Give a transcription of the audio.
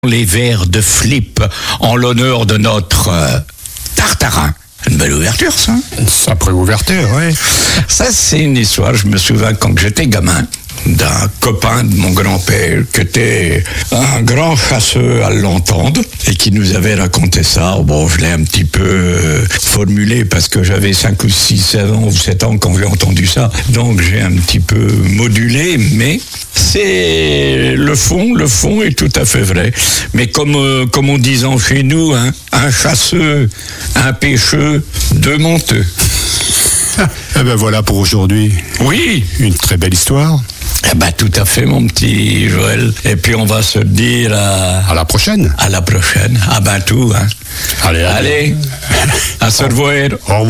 Les vers de Flip en l'honneur de notre Tartarin. Une belle ouverture, ça. Sacrée ouverture, oui. Ça, c'est une histoire, je me souviens quand j'étais gamin, d'un copain de mon grand-père qui était un grand chasseur à l'entendre et qui nous avait raconté ça. Bon, je l'ai un petit peu formulé parce que j'avais 5 ou 6, 7 ans ou 7 ans quand j'ai entendu ça. Donc j'ai un petit peu modulé, mais c'est le fond est tout à fait vrai. Mais comme on disait chez nous, hein, un chasseur, un pêcheur, 2 monteux. Eh ben voilà pour aujourd'hui. Oui. Une très belle histoire. Eh ben, tout à fait, mon petit Joël. Et puis, on va se dire à la prochaine. À la prochaine. À bientôt, hein. Allez. À se revoir. Au revoir.